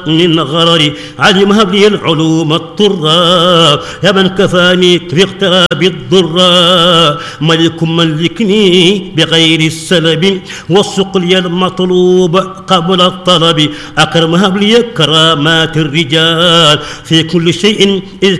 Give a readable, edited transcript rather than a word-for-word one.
من غرري علم هب لي العلوم الطرا يا من كفاني في اقتراب الضرا ملك ملكني بغير السلب والسق لي المطلوب قبل الطلب أكرم هب لي كرامات الرجال في كل شيء إذ